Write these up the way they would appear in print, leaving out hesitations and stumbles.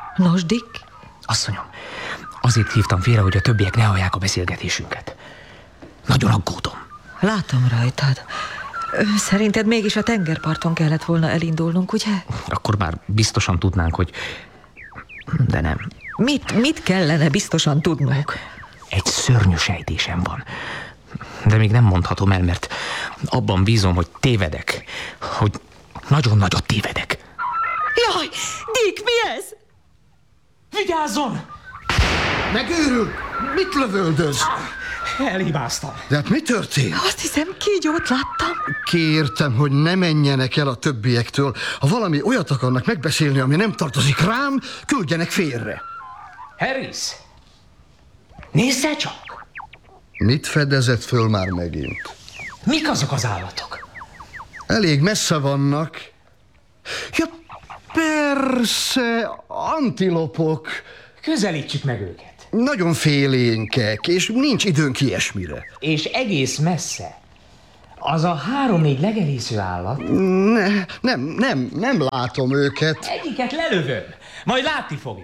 Nos, Dick? Asszonyom, azért hívtam félre, hogy a többiek ne hallják a beszélgetésünket. Nagyon aggódom. Látom rajtad. Szerinted mégis a tengerparton kellett volna elindulnunk, ugye? Akkor már biztosan tudnánk, hogy... De nem. Mit kellene biztosan tudnunk? Egy szörnyű sejtésem van. De még nem mondhatom el, mert abban bízom, hogy tévedek. Hogy nagyon nagyot tévedek. Jaj, Dick, mi ez? Vigyázzon! Megőrül! Mit lövöldöz? Elhibáztam. De hát mi történt? Azt hiszem, kígyót láttam. Kértem, hogy ne menjenek el a többiektől. Ha valami olyat akarnak megbeszélni, ami nem tartozik rám, küldjenek félre. Harris! Nézze csak! Mit fedezett föl már megint? Mik azok az állatok? Elég messze vannak. Ja, persze, antilopok. Közelítsük meg őket. Nagyon félénkek, és nincs időnk ilyesmire. És egész messze. Az a 3-4 legelésző állat. Nem látom őket. Egyiket lelövöm, majd látni fogja.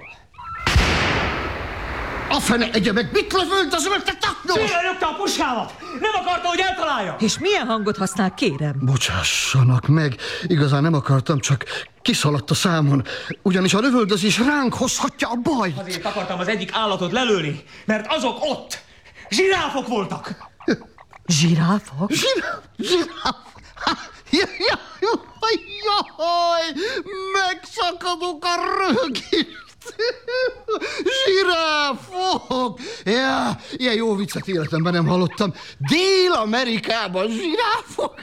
A fene egye meg, mit lövöldöz, mert te taknos? Félrelökte a puskámat! Nem akarta, hogy eltalálja! És milyen hangot használ, kérem? Bocsássanak meg, igazán nem akartam, csak kiszaladt a számon. Ugyanis a lövöldözés ránk hozhatja a bajt. Azért akartam az egyik állatot lelőni, mert azok ott zsiráfok voltak. Zsiráfok? Zsiráf? Jaj, megszakadok a röhögést. Zsiráfok! Ja, ilyen jó viccet életemben nem hallottam. Dél-Amerikában zsiráfok?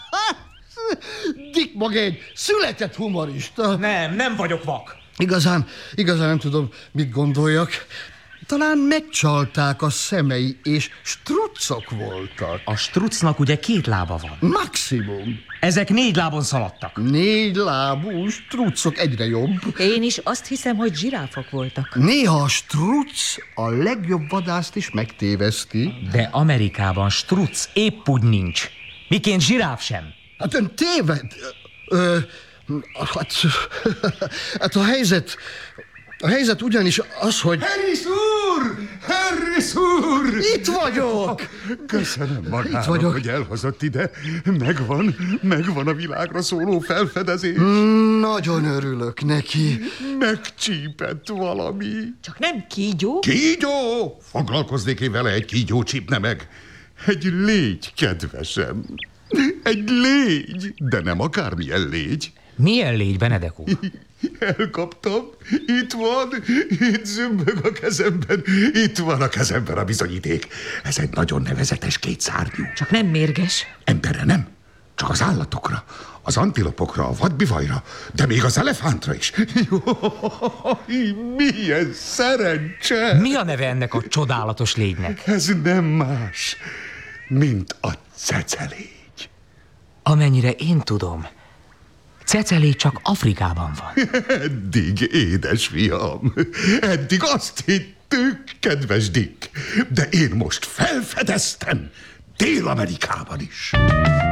Dick maga egy született humorista. Nem vagyok vak. Igazán nem tudom, mit gondoljak. Talán megcsalták a szemei, és struccok voltak. A struccnak ugye 2 lába van. Maximum. Ezek 4 lábon szaladtak. 4 lábú struccok egyre jobb. Én is azt hiszem, hogy zsiráfok voltak. Néha a strucc a legjobb vadászt is megtéveszti. De Amerikában strucc épp úgy nincs. Miként zsiráf sem. Hát ön téved. Hát a helyzet ugyanis az, hogy... Harris úr! Itt vagyok! Köszönöm magának, Itt vagyok. hogy elhozott ide. Megvan a világra szóló felfedezés. Nagyon örülök neki. Megcsípett valami. Csak nem kígyó? Kígyó! Foglalkoznék én vele, egy kígyó csípne meg. Egy légy, kedvesem. Egy légy, de nem akármilyen légy. Milyen légy, Benedek úr? Elkaptam. Itt van. Itt zümbög a kezemben. Itt van a kezemben a bizonyíték. Ez egy nagyon nevezetes 2 szárnyú. Csak nem mérges. Emberre nem. Csak az állatokra. Az antilopokra, a vadbivajra, de még az elefántra is. Jaj, milyen szerencse! Mi a neve ennek a csodálatos légynek? Ez nem más, mint a cecelégy. Amennyire én tudom, cecelégy csak Afrikában van. Eddig, édesfiam, eddig azt hittük, kedves Dick, de én most felfedeztem Dél-Amerikában is.